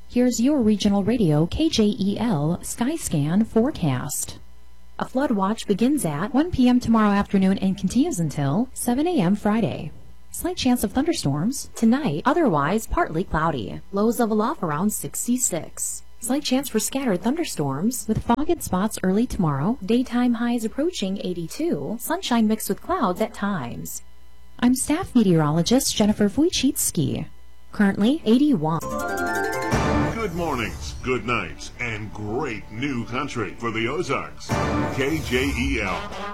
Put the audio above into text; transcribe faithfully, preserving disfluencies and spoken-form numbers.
Here's your regional radio K J E L Skyscan forecast. A flood watch begins at one p m tomorrow afternoon and continues until seven a m Friday. Slight chance of thunderstorms tonight, otherwise partly cloudy. Lows level off around sixty-six. Slight chance for scattered thunderstorms with fog spots early tomorrow. Daytime highs approaching eighty-two. Sunshine mixed with clouds at times. I'm staff meteorologist Jennifer Wojcicki. Currently eighty-one. Good mornings, good nights, and great new country for the Ozarks. K J E L.